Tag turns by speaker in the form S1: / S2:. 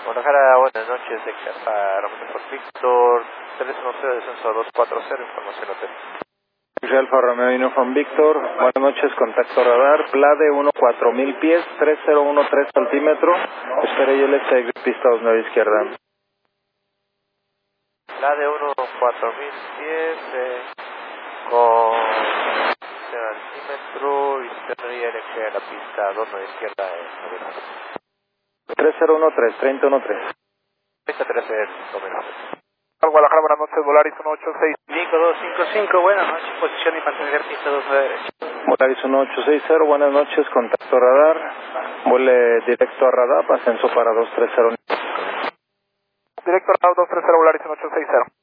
S1: Guadalajara, buenas noches, Ramón por Víctor, 310, descenso 240, información hotel.
S2: Alfa Romeo Uniform Víctor, buenas noches, contacto radar, Blade 14000 pies, 3013 altímetro, espere y LSX, pista 29 izquierda.
S1: Blade 14000 pies, con altímetro, izquierda y LX en la pista 29 izquierda,
S2: 3013, 3013.
S1: Pista 13,
S3: Guadalajara, buenas noches, Volaris 186.
S4: Nico 255, buenas noches, posición y mantener pista 29 derecha.
S2: Volaris 1860, buenas noches, contacto radar, vuele directo a radar, ascenso para 230.
S3: Directo a 230, Volaris 1860.